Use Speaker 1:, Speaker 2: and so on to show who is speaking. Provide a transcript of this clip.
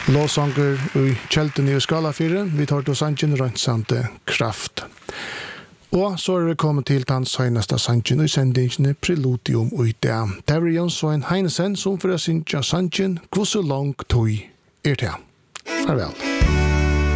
Speaker 1: Låsanger i Kjelten i Skala 4. Vi tar til sangen Røntsante kraft. Og så det kommet til den seneste sangen i sendingene Preludium og det. Der er Jonsson Heinesen som for å synge sangen Hvor så langt tog det. Farvel.